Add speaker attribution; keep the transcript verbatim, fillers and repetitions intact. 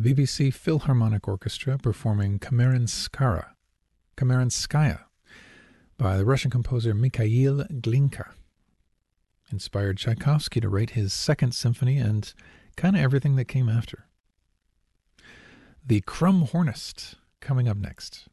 Speaker 1: the B B C Philharmonic Orchestra performing Kamerenskaya, Kamerenskaya by the Russian composer Mikhail Glinka. Inspired Tchaikovsky to write his Second Symphony and kind of everything that came after. The Crumb Hornist coming up next.